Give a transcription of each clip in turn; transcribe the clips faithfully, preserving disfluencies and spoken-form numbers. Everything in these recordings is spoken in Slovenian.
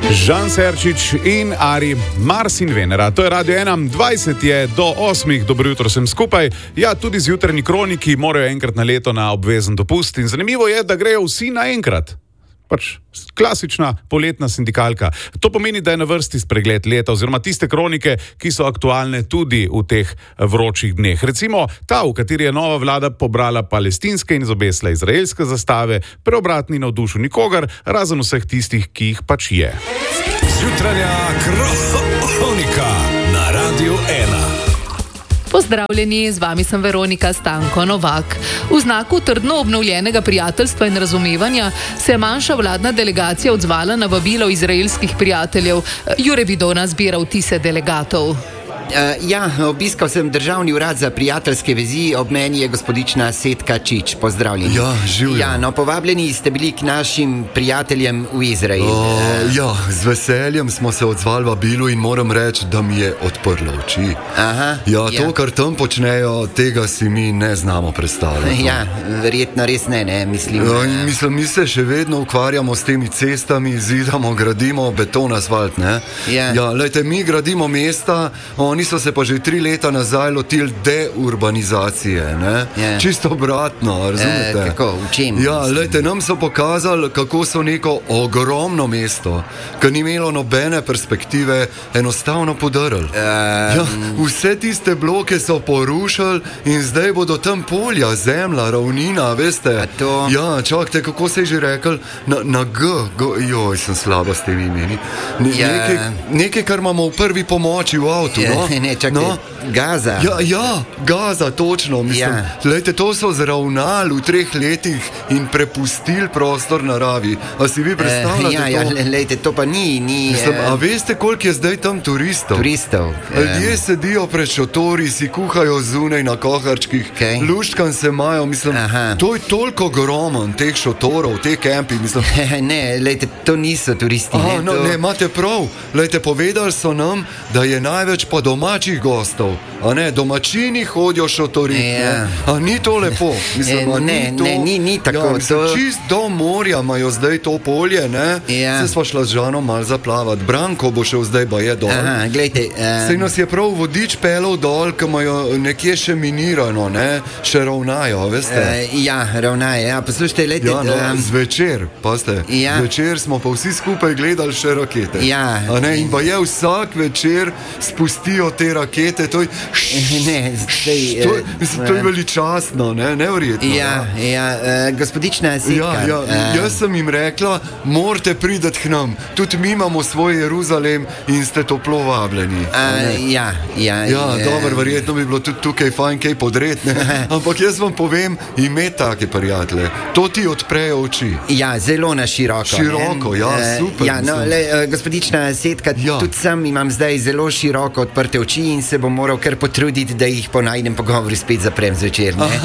Žan Serčič in Ari, Mars in Venera. To je Radio ena, dvajset je do osmih, dobro jutro sem skupaj. Ja, tudi z jutrajni kroniki morajo enkrat na leto na obvezen dopust in zanimivo je, da grejo vsi naenkrat. Pač klasična poletna sindikalka. To pomeni, da je na vrsti spregled leta oziroma tiste kronike, ki so aktualne tudi v teh vročih dneh. Recimo ta, v kateri je nova vlada pobrala palestinske in zobesla izraelske zastave, preobratni navdušil nikogar, razen vseh tistih, ki jih pač je. Jutranja kronika na Radio ena. Pozdravljeni, z vami sem Veronika Stanko Novak. V znaku trdno obnovljenega prijateljstva in razumevanja se je manjša vladna delegacija odzvala na vabilo izraelskih prijateljev. Jure Vidona zbira vtise delegatov. Uh, ja, obiskal sem državni urad za prijateljske vezi, ob meni je gospodična Setka Čič. Pozdravljeni. Ja, živjo. Ja, no, povabljeni ste bili k našim prijateljem v Izrael. Uh, ja, z veseljem smo se odzvali vabilu in moram reči, da mi je odprlo oči. Aha, ja, to, ja. kar tam počnejo, tega si mi ne znamo predstavljati. Ja, verjetno res ne, ne, mislim. Ja, mislim, mi se še vedno ukvarjamo s temi cestami, zidamo, gradimo beton, asfalt, ne? Ja. Ja, lejte, mi gradimo mesta, oni so se pa že tri leta nazaj lotili deurbanizacije, ne? Ja. Čisto obratno, razumete? E, kako, v čem? Ja, lejte, nam so pokazali, kako so neko ogromno mesto, ki ni imelo nobene perspektive, enostavno podrli. E, ja, vse tiste bloke so porušili in zdaj bodo tam polja, zemlja, ravnina, veste? A to? Ja, čakajte, kako se je že rekel? Na, na G, G, joj, sem slaba s temi imeni. Ne, Ja. nekaj, nekaj, kar imamo v prvi pomoči v avtu, Ja, no? ne, čakaj, No? Gaza. Ja, ja, Gaza, točno, mislim. Ja. Lejte, to so zravnali v treh letih in prepustili prostor naravi. A si vi predstavljate ja, ja, to? le- lejte, to pa ni, ni Mislim, eh, a veste, koliko je zdaj tam turistov? turistov. Eh, Ljudje sedijo pred šotori, si kuhajo zunaj na koharčkih, Okej. luščkan se imajo, mislim, Aha. to je toliko gromen, teh šotorov, teh kempi, mislim. ne, lejte, to niso turisti. Aha, ne, no, to... ne, imate prav. Lejte, povedali so nam, da je največ pa domačih gostov. A ne, domačini hodijo šotoriti. Ja. ne. A ni to lepo? Mislim, a Eh, ne, ni to... ne, ni- ni tako, Ja, mislim, to- čist do morja imajo zdaj to polje, ne? Ja. Se sva šla z Žanom malo zaplavati. Branko bo šel zdaj baje dol. Aha, glejte, eh, Sej nas je prav vodič pelal dol, ki imajo nekje še minirano, ne? Še ravnajo, veste. eh, ja, ravnaje, ja, poslušajte, lejte, Ja, no, em, zvečer, paste, Ja. zvečer smo pa vsi skupaj gledali še rakete. Ja. A ne, in pa je vsak večer spustijo te rakete, to je, ne, zdaj, to, je- eh, mislim, to je veličastno, ne, neverjetno. ja, ja, eh, gospodična Setka. Ja, ja, eh, jaz sem jim rekla, morate priti k nam, tudi mi imamo svoj Jeruzalem in ste toplo vabljeni. a ne. eh, ja, ja, Ja, eh, dobro, verjetno bi bilo tudi tukaj fajn kaj podreti, ne? Ampak jaz vam povem, imeti take prijatelje, to ti odprejo oči. Ja, zelo na široko. Široko, ne? ja, Eh, super, Ja, no, mislim. le, eh, gospodična Setka, Ja. tudi sam imam zdaj zelo široko odprte oči in se bom moral kar potruditi, da jih po najnem pogovoru spet zaprem zvečer. Ne?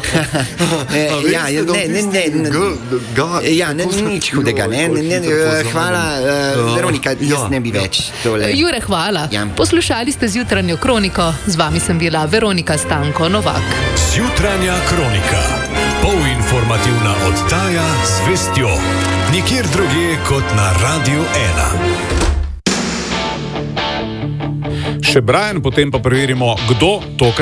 Eh, A ja, veste, da v ne, ne, tisti ne, ne, G- ga- ja, ne, kako se- nič hudega. Ne, Joj, ne, ne, hitro eh, pozabim. hvala, eh, Ja. Veronika, jaz Ja, ne bi ja. več tole. Jure, hvala. Ja. Poslušali ste zjutranjo kroniko, z vami sem bila Veronika Stanko Novak. Jutranja kronika. Polinformativna oddaja z vestjo. Nikjer drugje kot na Radio ena. Še Brian, potem pa preverimo, kdo tokrat